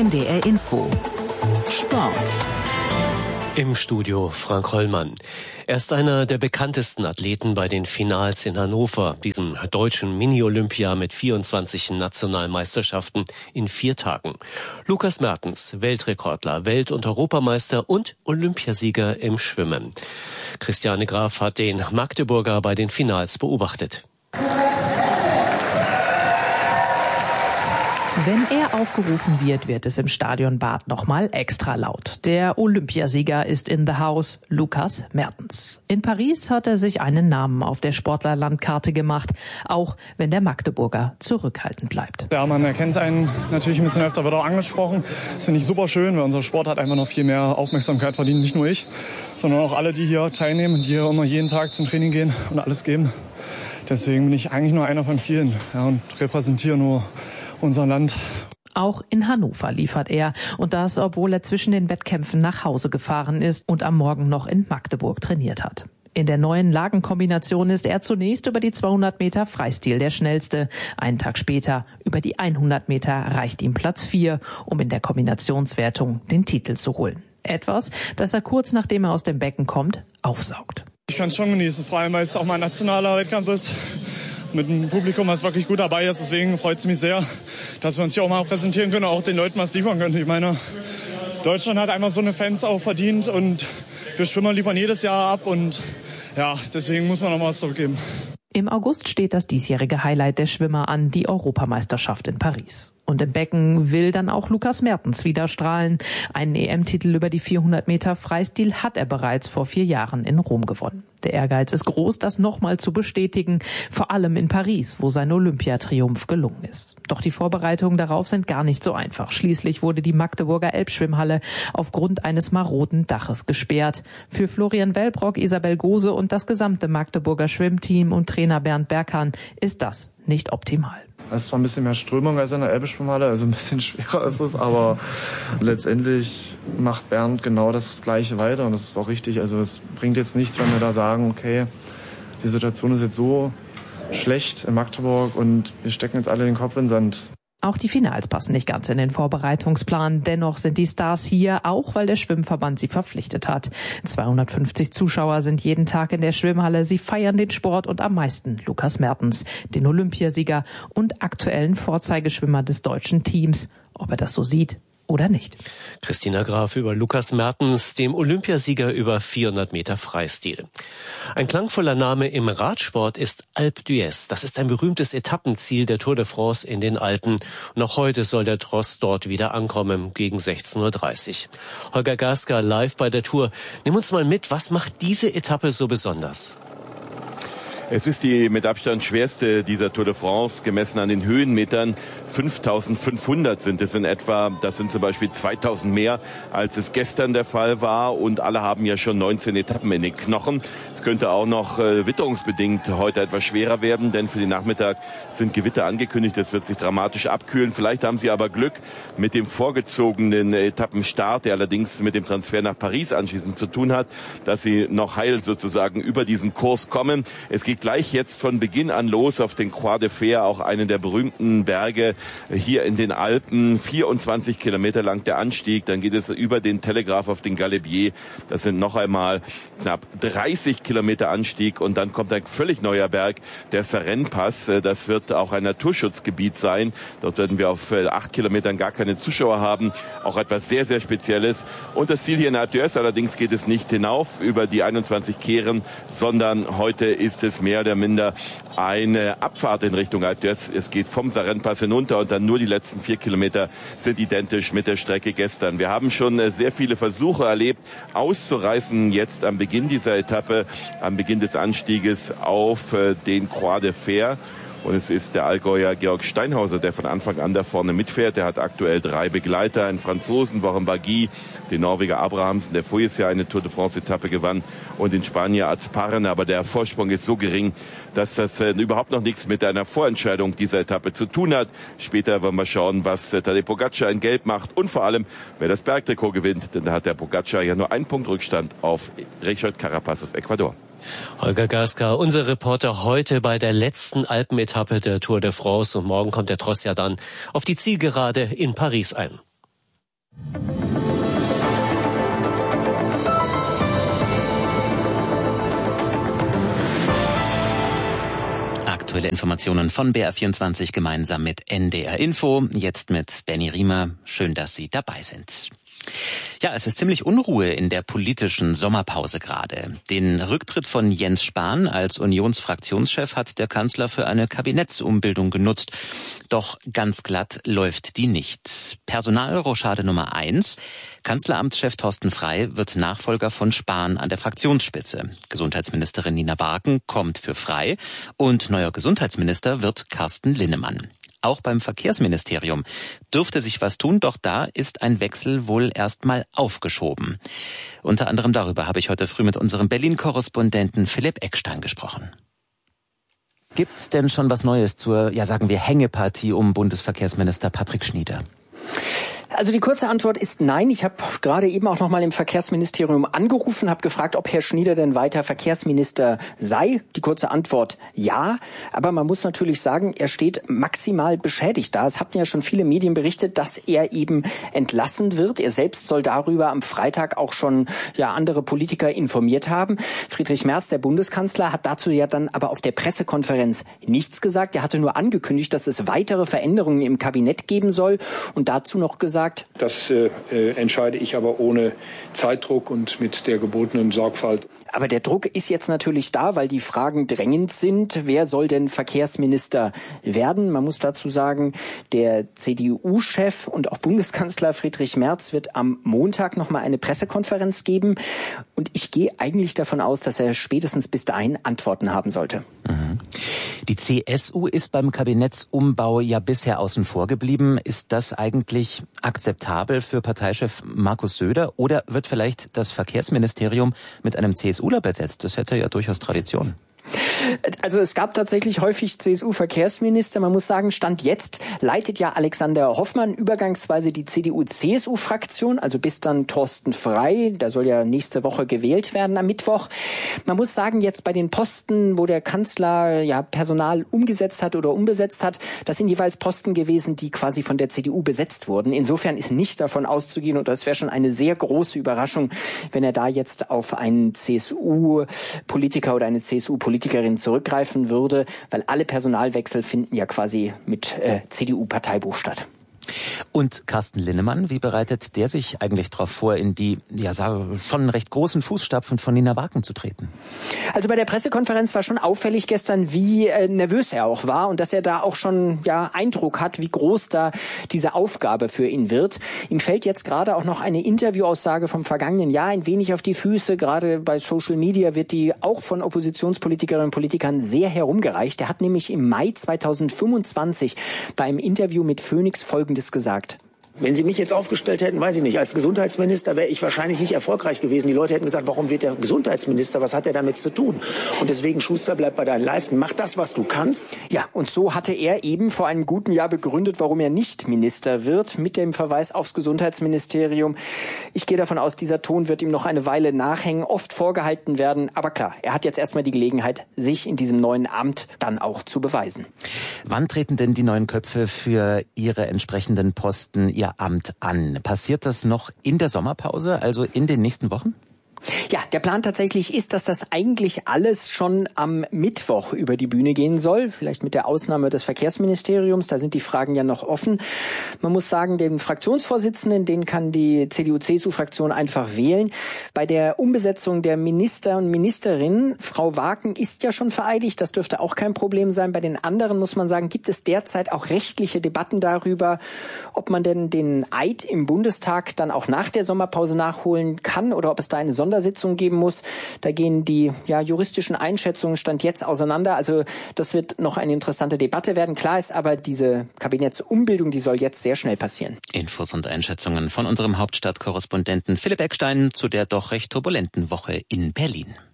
NDR Info. Sport. Im Studio Frank Hollmann. Er ist einer der bekanntesten Athleten bei den Finals in Hannover, diesem deutschen Mini-Olympia mit 24 Nationalmeisterschaften in 4 Tagen. Lukas Mertens, Weltrekordler, Welt- und Europameister und Olympiasieger im Schwimmen. Christiane Graf hat den Magdeburger bei den Finals beobachtet. Wenn er aufgerufen wird, wird es im Stadion Bad nochmal extra laut. Der Olympiasieger ist in the house, Lukas Mertens. In Paris hat er sich einen Namen auf der Sportlerlandkarte gemacht, auch wenn der Magdeburger zurückhaltend bleibt. Ja, man erkennt einen natürlich ein bisschen öfter, wird auch angesprochen. Das finde ich super schön, weil unser Sport hat einfach noch viel mehr Aufmerksamkeit verdient. Nicht nur ich, sondern auch alle, die hier teilnehmen, die hier immer jeden Tag zum Training gehen und alles geben. Deswegen bin ich eigentlich nur einer von vielen, ja, und repräsentiere nur unser Land. Auch in Hannover liefert er. Und das, obwohl er zwischen den Wettkämpfen nach Hause gefahren ist und am Morgen noch in Magdeburg trainiert hat. In der neuen Lagenkombination ist er zunächst über die 200 Meter Freistil der Schnellste. Einen Tag später über die 100 Meter reicht ihm Platz 4, um in der Kombinationswertung den Titel zu holen. Etwas, das er kurz nachdem er aus dem Becken kommt, aufsaugt. Ich kann es schon genießen, vor allem weil es auch mein nationaler Wettkampf ist. Mit einem Publikum, was wirklich gut dabei ist. Deswegen freut es mich sehr, dass wir uns hier auch mal präsentieren können und auch den Leuten was liefern können. Ich meine, Deutschland hat einfach so eine Fans auch verdient und wir Schwimmer liefern jedes Jahr ab und ja, deswegen muss man noch mal was zurückgeben. Im August steht das diesjährige Highlight der Schwimmer an, die Europameisterschaft in Paris. Und im Becken will dann auch Lukas Mertens wieder strahlen. Einen EM-Titel über die 400 Meter Freistil hat er bereits vor 4 Jahren in Rom gewonnen. Der Ehrgeiz ist groß, das nochmal zu bestätigen, vor allem in Paris, wo sein Olympiatriumph gelungen ist. Doch die Vorbereitungen darauf sind gar nicht so einfach. Schließlich wurde die Magdeburger Elbschwimmhalle aufgrund eines maroden Daches gesperrt. Für Florian Wellbrock, Isabel Gose und das gesamte Magdeburger Schwimmteam und Trainer Bernd Berkan ist das nicht optimal. Es ist zwar ein bisschen mehr Strömung als in der Elbe-Schwimmhalle, also ein bisschen schwerer ist es, aber letztendlich macht Bernd genau das Gleiche weiter und das ist auch richtig. Also es bringt jetzt nichts, wenn wir da sagen, okay, die Situation ist jetzt so schlecht in Magdeburg und wir stecken jetzt alle den Kopf in den Sand. Auch die Finals passen nicht ganz in den Vorbereitungsplan. Dennoch sind die Stars hier, auch weil der Schwimmverband sie verpflichtet hat. 250 Zuschauer sind jeden Tag in der Schwimmhalle. Sie feiern den Sport und am meisten Lukas Mertens, den Olympiasieger und aktuellen Vorzeigeschwimmer des deutschen Teams. Ob er das so sieht oder nicht. Christina Graf über Lukas Mertens, dem Olympiasieger über 400 Meter Freistil. Ein klangvoller Name im Radsport ist Alpe d'Huez. Das ist ein berühmtes Etappenziel der Tour de France in den Alpen. Noch heute soll der Tross dort wieder ankommen, gegen 16:30 Uhr. Holger Gaska live bei der Tour. Nimm uns mal mit, was macht diese Etappe so besonders? Es ist die mit Abstand schwerste dieser Tour de France, gemessen an den Höhenmetern. 5.500 sind es in etwa. Das sind zum Beispiel 2.000 mehr, als es gestern der Fall war. Und alle haben ja schon 19 Etappen in den Knochen. Es könnte auch noch witterungsbedingt heute etwas schwerer werden, denn für den Nachmittag sind Gewitter angekündigt. Es wird sich dramatisch abkühlen. Vielleicht haben Sie aber Glück mit dem vorgezogenen Etappenstart, der allerdings mit dem Transfer nach Paris anschließend zu tun hat, dass Sie noch heil sozusagen über diesen Kurs kommen. Es geht gleich jetzt von Beginn an los auf den Croix de Fer, auch einen der berühmten Berge hier in den Alpen. 24 Kilometer lang der Anstieg, dann geht es über den Telegraph auf den Galibier. Das sind noch einmal knapp 30 Kilometer Anstieg und dann kommt ein völlig neuer Berg, der Sarenne-Pass. Das wird auch ein Naturschutzgebiet sein. Dort werden wir auf 8 Kilometern gar keine Zuschauer haben. Auch etwas sehr, sehr Spezielles. Und das Ziel hier in Alpe d'Huez, allerdings geht es nicht hinauf über die 21 Kehren, sondern heute ist es mehr oder minder eine Abfahrt in Richtung Alpe d'Huez. Es geht vom Sarenne-Pass hinunter und dann nur die letzten 4 Kilometer sind identisch mit der Strecke gestern. Wir haben schon sehr viele Versuche erlebt, auszureißen jetzt am Beginn dieser Etappe, am Beginn des Anstieges auf den Croix de Fer. Und es ist der Allgäuer Georg Steinhauser, der von Anfang an da vorne mitfährt. Der hat aktuell 3 Begleiter, einen Franzosen, Warren Barguil, den Norweger Abrahamsen, der voriges Jahr eine Tour de France-Etappe gewann, und den Spanier Azparren. Aber der Vorsprung ist so gering, dass das überhaupt noch nichts mit einer Vorentscheidung dieser Etappe zu tun hat. Später wollen wir schauen, was Tadej Pogačar in Gelb macht und vor allem, wer das Bergtrikot gewinnt. Denn da hat der Pogačar ja nur 1 Punkt Rückstand auf Richard Carapaz aus Ecuador. Holger Gaska, unser Reporter heute bei der letzten Alpenetappe der Tour de France. Und morgen kommt der Tross ja dann auf die Zielgerade in Paris ein. Aktuelle Informationen von BR24 gemeinsam mit NDR Info. Jetzt mit Benny Riemer. Schön, dass Sie dabei sind. Ja, es ist ziemlich Unruhe in der politischen Sommerpause gerade. Den Rücktritt von Jens Spahn als Unionsfraktionschef hat der Kanzler für eine Kabinettsumbildung genutzt. Doch ganz glatt läuft die nicht. Personalrochade Nummer 1. Kanzleramtschef Thorsten Frey wird Nachfolger von Spahn an der Fraktionsspitze. Gesundheitsministerin Nina Barken kommt für Frey und neuer Gesundheitsminister wird Carsten Linnemann. Auch beim Verkehrsministerium dürfte sich was tun, doch da ist ein Wechsel wohl erstmal aufgeschoben. Unter anderem darüber habe ich heute früh mit unserem Berlin-Korrespondenten Philipp Eckstein gesprochen. Gibt's denn schon was Neues zur, sagen wir, Hängepartie um Bundesverkehrsminister Patrick Schnieder? Also die kurze Antwort ist nein. Ich habe gerade eben auch noch mal im Verkehrsministerium angerufen, habe gefragt, ob Herr Schnieder denn weiter Verkehrsminister sei. Die kurze Antwort ja. Aber man muss natürlich sagen, er steht maximal beschädigt da. Es hatten ja schon viele Medien berichtet, dass er eben entlassen wird. Er selbst soll darüber am Freitag auch schon andere Politiker informiert haben. Friedrich Merz, der Bundeskanzler, hat dazu ja dann aber auf der Pressekonferenz nichts gesagt. Er hatte nur angekündigt, dass es weitere Veränderungen im Kabinett geben soll und dazu noch gesagt, das entscheide ich aber ohne Zeitdruck und mit der gebotenen Sorgfalt. Aber der Druck ist jetzt natürlich da, weil die Fragen drängend sind. Wer soll denn Verkehrsminister werden? Man muss dazu sagen, der CDU-Chef und auch Bundeskanzler Friedrich Merz wird am Montag noch mal eine Pressekonferenz geben. Und ich gehe eigentlich davon aus, dass er spätestens bis dahin Antworten haben sollte. Mhm. Die CSU ist beim Kabinettsumbau ja bisher außen vor geblieben. Ist das eigentlich akzeptabel für Parteichef Markus Söder oder wird vielleicht das Verkehrsministerium mit einem CSUler besetzt? Das hätte ja durchaus Tradition. Also es gab tatsächlich häufig CSU-Verkehrsminister. Man muss sagen, Stand jetzt leitet ja Alexander Hoffmann übergangsweise die CDU-CSU-Fraktion, also bis dann Thorsten Frey, der soll ja nächste Woche gewählt werden am Mittwoch. Man muss sagen, jetzt bei den Posten, wo der Kanzler Personal umgesetzt hat oder umbesetzt hat, das sind jeweils Posten gewesen, die quasi von der CDU besetzt wurden. Insofern ist nicht davon auszugehen, und das wäre schon eine sehr große Überraschung, wenn er da jetzt auf einen CSU-Politiker oder eine CSU-Politikerin zurückgreifen würde, weil alle Personalwechsel finden ja quasi mit CDU-Parteibuch statt. Und Carsten Linnemann, wie bereitet der sich eigentlich darauf vor, in die schon recht großen Fußstapfen von Nina Barken zu treten? Also bei der Pressekonferenz war schon auffällig gestern, wie nervös er auch war und dass er da auch schon Eindruck hat, wie groß da diese Aufgabe für ihn wird. Ihm fällt jetzt gerade auch noch eine Interviewaussage vom vergangenen Jahr ein wenig auf die Füße. Gerade bei Social Media wird die auch von Oppositionspolitikerinnen und Politikern sehr herumgereicht. Er hat nämlich im Mai 2025 bei einem Interview mit Phoenix Folgendes gesagt. Wenn Sie mich jetzt aufgestellt hätten, weiß ich nicht, als Gesundheitsminister wäre ich wahrscheinlich nicht erfolgreich gewesen. Die Leute hätten gesagt, warum wird der Gesundheitsminister, was hat er damit zu tun? Und deswegen, Schuster, bleib bei deinen Leisten, mach das, was du kannst. Ja, und so hatte er eben vor einem guten Jahr begründet, warum er nicht Minister wird, mit dem Verweis aufs Gesundheitsministerium. Ich gehe davon aus, dieser Ton wird ihm noch eine Weile nachhängen, oft vorgehalten werden. Aber klar, er hat jetzt erstmal die Gelegenheit, sich in diesem neuen Amt dann auch zu beweisen. Wann treten denn die neuen Köpfe für ihre entsprechenden Posten ihr Amt an? Passiert das noch in der Sommerpause, also in den nächsten Wochen? Ja, der Plan tatsächlich ist, dass das eigentlich alles schon am Mittwoch über die Bühne gehen soll. Vielleicht mit der Ausnahme des Verkehrsministeriums. Da sind die Fragen ja noch offen. Man muss sagen, den Fraktionsvorsitzenden, den kann die CDU-CSU-Fraktion einfach wählen. Bei der Umbesetzung der Minister und Ministerinnen, Frau Barken ist ja schon vereidigt. Das dürfte auch kein Problem sein. Bei den anderen, muss man sagen, gibt es derzeit auch rechtliche Debatten darüber, ob man denn den Eid im Bundestag dann auch nach der Sommerpause nachholen kann oder ob es da eine Sondersitzung geben muss. Da gehen die juristischen Einschätzungen Stand jetzt auseinander. Also das wird noch eine interessante Debatte werden. Klar ist aber, diese Kabinettsumbildung, die soll jetzt sehr schnell passieren. Infos und Einschätzungen von unserem Hauptstadtkorrespondenten Philipp Eckstein zu der doch recht turbulenten Woche in Berlin.